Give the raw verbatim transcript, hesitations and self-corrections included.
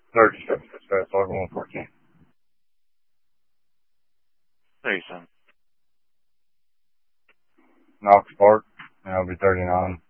thirty-six, that's fast, one fourteen. thirty-seven. Knox Park, and I'll be thirty-nine.